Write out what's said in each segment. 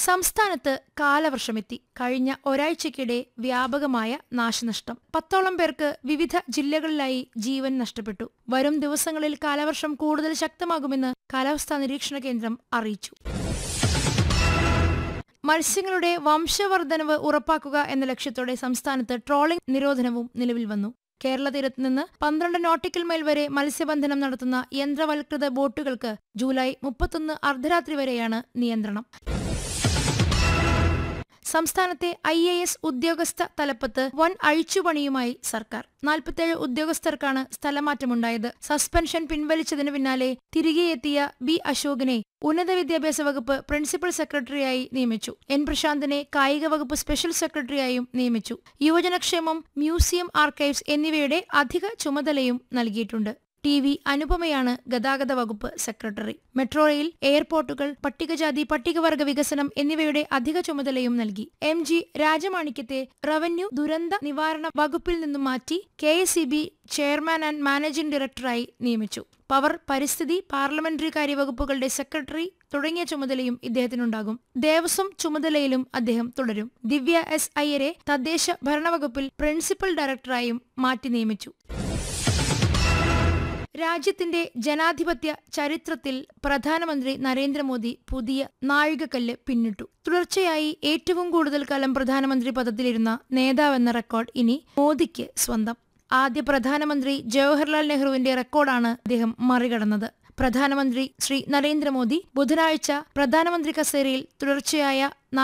സംസ്ഥാനത്ത് കാലവർഷമെത്തി. കഴിഞ്ഞ ഒരാഴ്ചയ്ക്കിടെ വ്യാപകമായ നാശനഷ്ടം. 10ഓളം പേർക്ക് വിവിധ ജില്ലകളിലായി ജീവൻ നഷ്ടപ്പെട്ടു. വരും ദിവസങ്ങളിൽ കാലവർഷം കൂടുതൽ ശക്തമാകുമെന്ന് കാലാവസ്ഥാ നിരീക്ഷണ കേന്ദ്രം അറിയിച്ചു. മത്സ്യങ്ങളുടെ വംശവർദ്ധനവ് ഉറപ്പാക്കുക എന്ന ലക്ഷ്യത്തോടെ സംസ്ഥാനത്ത് ട്രോളിംഗ് നിരോധനവും നിലവിൽ വന്നു. കേരള തീരത്ത് നിന്ന് 12 നോട്ടിക്കൽ മൈൽ വരെ മത്സ്യബന്ധനം നടത്തുന്ന യന്ത്രവൽകൃത ബോട്ടുകൾക്ക് ജൂലൈ 31 അർദ്ധരാത്രി വരെയാണ് നിയന്ത്രണം. സംസ്ഥാനത്തെ IAS ഉദ്യോഗസ്ഥ തലപ്പത്ത് വൻ അഴിച്ചുപണിയുമായി സർക്കാർ. 47 ഉദ്യോഗസ്ഥർക്കാണ് സ്ഥലമാറ്റമുണ്ടായത്. സസ്പെൻഷൻ പിൻവലിച്ചതിനു പിന്നാലെ തിരികെയെത്തിയ ബി അശോകിനെ ഉന്നത വിദ്യാഭ്യാസ വകുപ്പ് പ്രിൻസിപ്പൽ സെക്രട്ടറിയായി നിയമിച്ചു. N പ്രശാന്തിനെ കായിക വകുപ്പ് സ്പെഷ്യൽ സെക്രട്ടറിയായും നിയമിച്ചു. യുവജനക്ഷേമം, മ്യൂസിയം, ആർക്കൈവ്സ് എന്നിവയുടെ അധിക ചുമതലയും നൽകിയിട്ടുണ്ട്. TV അനുപമയാണ് ഗതാഗത വകുപ്പ് സെക്രട്ടറി. മെട്രോ റെയിൽ, എയർപോർട്ടുകൾ, പട്ടികജാതി പട്ടികവർഗ വികസനം എന്നിവയുടെ അധിക ചുമതലയും നൽകി. MG രാജമാണിക്യത്തെ റവന്യൂ ദുരന്ത നിവാരണ വകുപ്പിൽ നിന്നും മാറ്റി KSEB ചെയർമാൻ ആൻഡ് മാനേജിംഗ് ഡയറക്ടറായി നിയമിച്ചു. പവർ, പരിസ്ഥിതി, പാർലമെന്ററി കാര്യ വകുപ്പുകളുടെ സെക്രട്ടറി തുടങ്ങിയ ചുമതലയും ഇദ്ദേഹത്തിനുണ്ടാകും. ദേവസ്വം ചുമതലയിലും അദ്ദേഹം തുടരും. ദിവ്യ S. അയ്യരെ തദ്ദേശ ഭരണവകുപ്പിൽ പ്രിൻസിപ്പൽ ഡയറക്ടറായും മാറ്റി നിയമിച്ചു. രാജ്യത്തിന്റെ ജനാധിപത്യ ചരിത്രത്തിൽ പ്രധാനമന്ത്രി നരേന്ദ്രമോദി പുതിയ നാഴികക്കല്ല് പിന്നിട്ടു. തുടർച്ചയായി ഏറ്റവും കൂടുതൽ കാലം പ്രധാനമന്ത്രി പദത്തിലിരുന്ന നേതാവെന്ന റെക്കോർഡ് ഇനി മോദിക്ക് സ്വന്തം. ആദ്യ പ്രധാനമന്ത്രി ജവഹർലാൽ നെഹ്റുവിന്റെ റെക്കോർഡാണ് അദ്ദേഹം മറികടന്നത്. പ്രധാനമന്ത്രി ശ്രീ നരേന്ദ്രമോദി ബുധനാഴ്ച പ്രധാനമന്ത്രി കസേരയിൽ തുടർച്ചയായ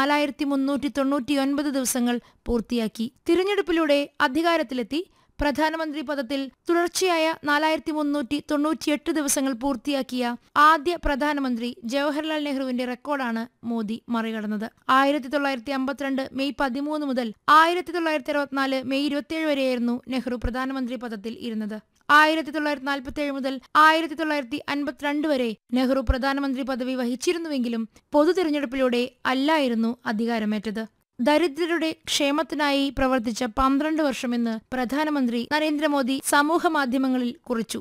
4399 ദിവസങ്ങൾ പൂർത്തിയാക്കി. തിരഞ്ഞെടുപ്പിലൂടെ അധികാരത്തിലെത്തി പ്രധാനമന്ത്രി പദത്തിൽ തുടർച്ചയായ 4398 ദിവസങ്ങൾ പൂർത്തിയാക്കിയ ആദ്യ പ്രധാനമന്ത്രി ജവഹർലാൽ നെഹ്റുവിന്റെ റെക്കോർഡാണ് മോദി മറികടന്നത്. 1952 മെയ് 13 മുതൽ 1964 മെയ് 27 വരെയായിരുന്നു നെഹ്റു പ്രധാനമന്ത്രി പദത്തിൽ ഇരുന്നത്. 1947 മുതൽ 1952 വരെ നെഹ്റു പ്രധാനമന്ത്രി പദവി വഹിച്ചിരുന്നുവെങ്കിലും പൊതു തിരഞ്ഞെടുപ്പിലൂടെ അല്ലായിരുന്നു അധികാരമേറ്റത്. ദരിദ്രരുടെ ക്ഷേമത്തിനായി പ്രവർത്തിച്ച 12 വർഷമെന്ന് പ്രധാനമന്ത്രി നരേന്ദ്രമോദി സമൂഹമാധ്യമങ്ങളിൽ കുറിച്ചു.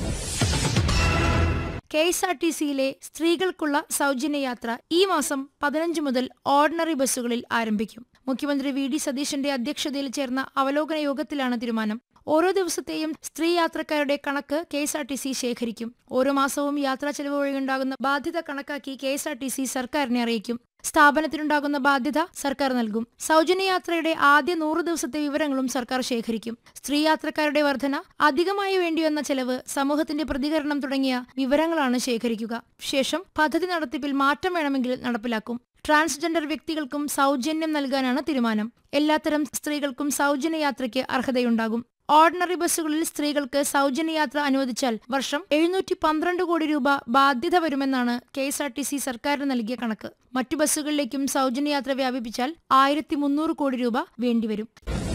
KSRTCയിലെ സ്ത്രീകൾക്കുള്ള സൗജന്യയാത്ര ഈ മാസം 15 മുതൽ ഓർഡിനറി ബസ്സുകളിൽ ആരംഭിക്കും. മുഖ്യമന്ത്രി VD സതീശന്റെ അധ്യക്ഷതയിൽ ചേർന്ന അവലോകന യോഗത്തിലാണ് തീരുമാനം. ഓരോ ദിവസത്തെയും സ്ത്രീ യാത്രക്കാരുടെ കണക്ക് KSRTC ശേഖരിക്കും. ഓരോ മാസവും യാത്രാ ചെലവ് വഴിയുണ്ടാകുന്ന ബാധ്യത കണക്കാക്കി KSRTC സർക്കാരിനെ അറിയിക്കും. സ്ഥാപനത്തിനുണ്ടാകുന്ന ബാധ്യത സർക്കാർ നൽകും. സൗജന്യയാത്രയുടെ ആദ്യ 100 ദിവസത്തെ വിവരങ്ങളും സർക്കാർ ശേഖരിക്കും. സ്ത്രീ യാത്രക്കാരുടെ വർധന, അധികമായി വേണ്ടിവന്ന ചെലവ്, സമൂഹത്തിന്റെ പ്രതികരണം തുടങ്ങിയ വിവരങ്ങളാണ് ശേഖരിക്കുക. ശേഷം പദ്ധതി നടത്തിപ്പിൽ മാറ്റം വേണമെങ്കിൽ നടപ്പിലാക്കും. ട്രാൻസ്ജെൻഡർ വ്യക്തികൾക്കും സൗജന്യം നൽകാനാണ് തീരുമാനം. എല്ലാത്തരം സ്ത്രീകൾക്കും സൗജന്യയാത്രയ്ക്ക് അർഹതയുണ്ടാകും. ഓർഡിനറി ബസ്സുകളിൽ സ്ത്രീകൾക്ക് സൗജന്യയാത്ര അനുവദിച്ചാൽ വർഷം 712 കോടി രൂപ ബാധ്യത വരുമെന്നാണ് KSRTC സർക്കാരിന് നൽകിയ കണക്ക്. മറ്റു ബസ്സുകളിലേക്കും സൗജന്യയാത്ര വ്യാപിപ്പിച്ചാൽ 1300 കോടി രൂപ വേണ്ടിവരും.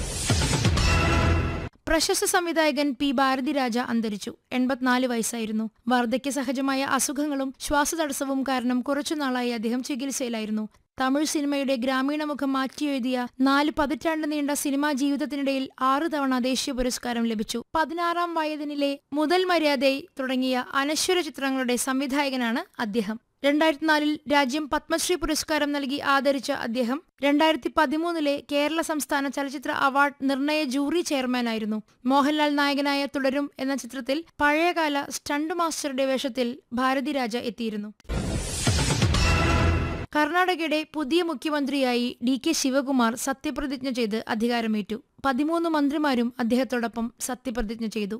പ്രശസ്ത സംവിധായകൻ P. ഭാരതിരാജ അന്തരിച്ചു. 84 വയസ്സായിരുന്നു. വാർദ്ധക്യ സഹജമായ അസുഖങ്ങളും ശ്വാസതടസ്സവും കാരണം കുറച്ചുനാളായി അദ്ദേഹം ചികിത്സയിലായിരുന്നു. തമിഴ് സിനിമയുടെ ഗ്രാമീണ മുഖം മാറ്റിയെഴുതിയ 4 പതിറ്റാണ്ട് നീണ്ട സിനിമാ ജീവിതത്തിനിടയിൽ 6 തവണ ദേശീയ പുരസ്കാരം ലഭിച്ചു. 16-ാം വയതിനിലെ മുതൽ മര്യാദൈ തുടങ്ങിയ അനശ്വര ചിത്രങ്ങളുടെ സംവിധായകനാണ് അദ്ദേഹം. 2004 രാജ്യം പത്മശ്രീ പുരസ്കാരം നൽകി ആദരിച്ച അദ്ദേഹം 2013 കേരള സംസ്ഥാന ചലച്ചിത്ര അവാർഡ് നിർണയ ജൂറി ചെയർമാനായിരുന്നു. മോഹൻലാൽ നായകനായ തുടരും എന്ന ചിത്രത്തിൽ പഴയകാല സ്റ്റണ്ട് മാസ്റ്ററുടെ വേഷത്തിൽ ഭാരതിരാജ എത്തിയിരുന്നു. കർണാടകയുടെ പുതിയ മുഖ്യമന്ത്രിയായി DK ശിവകുമാർ സത്യപ്രതിജ്ഞ ചെയ്ത് അധികാരമേറ്റു. 13 മന്ത്രിമാരും അദ്ദേഹത്തോടൊപ്പം സത്യപ്രതിജ്ഞ ചെയ്തു.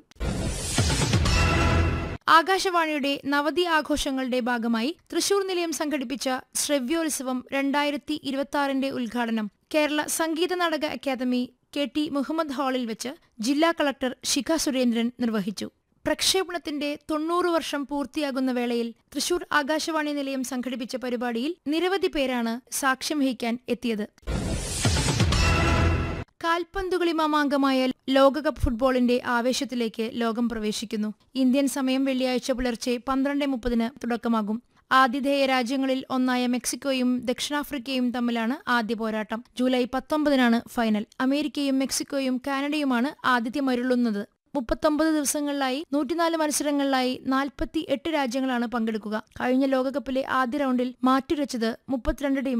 ആകാശവാണിയുടെ നവതി ആഘോഷങ്ങളുടെ ഭാഗമായി തൃശൂർ നിലയം സംഘടിപ്പിച്ച ശ്രവ്യോത്സവം 2026 ഉദ്ഘാടനം കേരള സംഗീത നാടക അക്കാദമി KT മുഹമ്മദ് ഹാളിൽ വെച്ച് ജില്ലാ കളക്ടർ ശിഖ സുരേന്ദ്രൻ നിർവഹിച്ചു. പ്രക്ഷേപണത്തിന്റെ 90 വർഷം പൂർത്തിയാകുന്ന വേളയിൽ തൃശൂർ ആകാശവാണി നിലയം സംഘടിപ്പിച്ച പരിപാടിയിൽ നിരവധി പേരാണ് സാക്ഷ്യം വഹിക്കാൻ എത്തിയത്. കാൽപന്തുകളി മാമാങ്കമായ ലോകകപ്പ് ഫുട്ബോളിന്റെ ആവേശത്തിലേക്ക് ലോകം പ്രവേശിക്കുന്നു. ഇന്ത്യൻ സമയം വെള്ളിയാഴ്ച പുലർച്ചെ 12:30 തുടക്കമാകും. ആതിഥേയ രാജ്യങ്ങളിൽ ഒന്നായ മെക്സിക്കോയും ദക്ഷിണാഫ്രിക്കയും തമ്മിലാണ് ആദ്യ പോരാട്ടം. July 19 final. അമേരിക്കയും മെക്സിക്കോയും കാനഡയുമാണ് ആതിഥ്യമരുളുന്നത്. 39 ദിവസങ്ങളിലായി 104 മത്സരങ്ങളിലായി 48 രാജ്യങ്ങളാണ് പങ്കെടുക്കുക. കഴിഞ്ഞ ലോകകപ്പിലെ ആദ്യ റൗണ്ടിൽ മാറ്റുരച്ചത് 32 ടീമുകൾ.